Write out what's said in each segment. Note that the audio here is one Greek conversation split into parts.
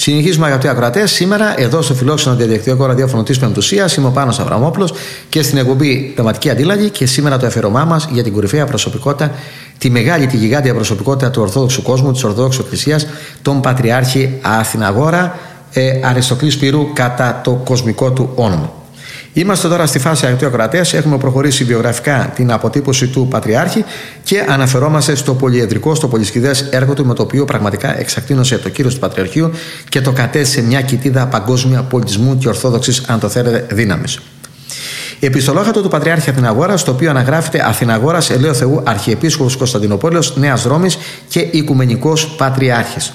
Συνεχίζουμε, αγαπητοί ακροατές. Σήμερα, εδώ στο φιλόξενο διαδικτυακό ραδιόφωνο της Πεμπτουσίας, είμαι ο Πάνος Αβραμόπουλος και στην εκπομπή Πνευματική Αντίλαγη. Και σήμερα το αφιερωμά μας για την κορυφαία προσωπικότητα, τη μεγάλη, τη γιγάντια προσωπικότητα του Ορθόδοξου κόσμου, της Ορθόδοξου Εκκλησίας, τον Πατριάρχη Αθηναγόρα Αριστοκλή Σπύρου, κατά το κοσμικό του όνομα. Είμαστε τώρα στη φάση, αγαπητοί ακροατές, έχουμε προχωρήσει βιογραφικά την αποτύπωση του Πατριάρχη και αναφερόμαστε στο πολυεδρικό, στο πολυσκηδές έργο του, με το οποίο πραγματικά εξακτήνωσε το κύρος του Πατριαρχείου και το κατέστησε μια κοιτίδα παγκόσμια πολιτισμού και ορθόδοξης, αν το θέλετε, δύναμης. Επιστολόγατο του Πατριάρχη Αθηναγόρα, στο οποίο αναγράφεται Αθηναγόρας Ελαίου Θεού, Αρχιεπίσκοπος Κωνσταντινούπολεως, Νέας Ρώμης και Οικουμενικός Πατριάρχης.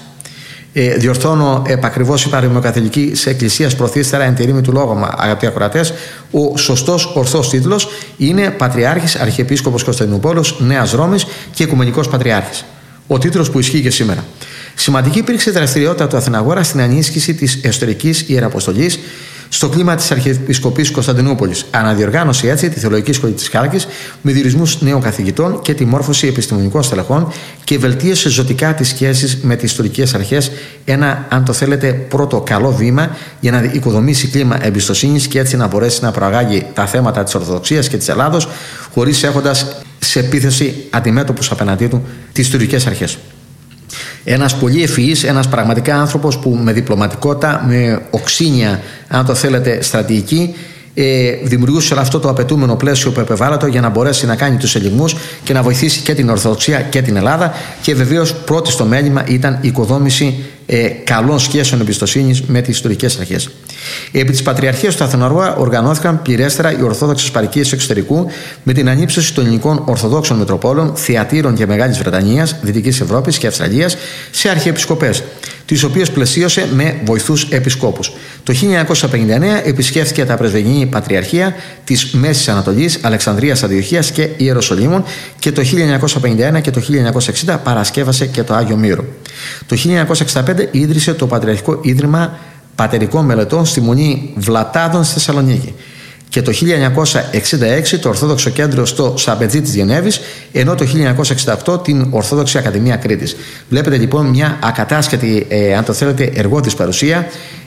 Διορθώνω επακριβώς, είπα Ρωμαιοκαθολική Εκκλησίας προθύστερα εν τη ρήμη του λόγου, αγαπητοί ακροατές. Ο σωστός ορθός τίτλος είναι Πατριάρχης Αρχιεπίσκοπος Κωνσταντινούπολεως, Νέας Ρώμης και Οικουμενικός Πατριάρχης. Ο τίτλος που ισχύει και σήμερα. Σημαντική υπήρξε η δραστηριότητα του Αθηναγόρα στην ενίσχυση της εσωτερικής ιεραποστολής στο κλίμα της Αρχιεπισκοπής Κωνσταντινούπολης. Αναδιοργάνωσε έτσι τη Θεολογική Σχολή της Χάλκης με διορισμούς νέων καθηγητών και τη μόρφωση επιστημονικών στελεχών και βελτίωσε ζωτικά τις σχέσεις με τις ιστορικές αρχές. Ένα, αν το θέλετε, πρώτο καλό βήμα για να οικοδομήσει κλίμα εμπιστοσύνης και έτσι να μπορέσει να προαγάγει τα θέματα της Ορθοδοξίας και της Ελλάδος, χωρίς έχοντας σε επίθεση αντιμέτωπους απέναντί του τις ιστορικές αρχές. Ένας πολύ ευφυής, ένας πραγματικά άνθρωπος που με διπλωματικότητα, με οξύνια, αν το θέλετε, στρατηγική, δημιουργούσε αυτό το απαιτούμενο πλαίσιο που επεβάλλεται για να μπορέσει να κάνει τους ελιγμούς και να βοηθήσει και την Ορθοδοξία και την Ελλάδα. Και βεβαίως πρώτη στο μέλημα ήταν η οικοδόμηση καλών σχέσεων εμπιστοσύνης με τις ιστορικές αρχές. Επί της Πατριαρχίας του Αθηναγόρα οργανώθηκαν πληρέστερα οι Ορθόδοξες Παροικίες Εξωτερικού με την ανύψωση των ελληνικών Ορθοδόξων Μητροπόλων, Θεατήρων και Μεγάλης Βρετανίας, Δυτικής Ευρώπης και Αυστραλίας σε αρχιεπισκοπές, τις οποίες πλαισίωσε με βοηθούς επισκόπους. Το 1959 επισκέφθηκε τα πρεσβεγγενή Πατριαρχία της Μέσης Ανατολής, Αλεξανδρίας, Αντιοχίας και Ιεροσολύμων και το 1951 και το 1960 παρασκεύασε και το Άγιο Μύρο. Το 1965 ίδρυσε το Πατριαρχικό Ίδρυμα Πατερικών Μελετών στη Μονή Βλατάδων στη Θεσσαλονίκη και το 1966 το Ορθόδοξο Κέντρο στο Σαμπετζή της Γενέβης, ενώ το 1968 την Ορθόδοξη Ακαδημία Κρήτης. Βλέπετε λοιπόν μια ακατάσχετη, αν το θέλετε, εργότης παρουσία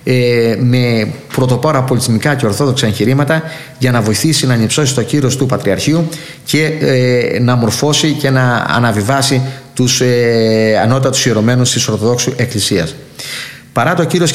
με πρωτοπόρα πολιτισμικά και ορθόδοξα εγχειρήματα για να βοηθήσει να ανυψώσει το κύρος του Πατριαρχείου και να μορφώσει και να αναβιβάσει τους ανώτατους ιερωμένους της Ορθοδόξου Εκκλησίας. Παρά το κύρος